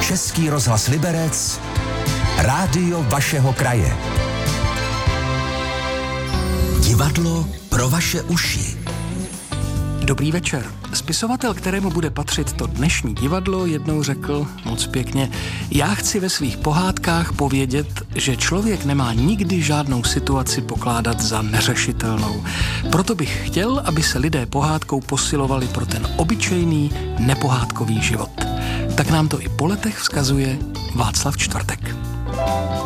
Český rozhlas Liberec, rádio vašeho kraje. Divadlo pro vaše uši. Dobrý večer. Spisovatel, kterému bude patřit to dnešní divadlo, jednou řekl moc pěkně: já chci ve svých pohádkách povědět, že člověk nemá nikdy žádnou situaci pokládat za neřešitelnou. Proto bych chtěl, aby se lidé pohádkou posilovali pro ten obyčejný, nepohádkový život. Tak nám to i po letech vzkazuje Václav Čtvrtek.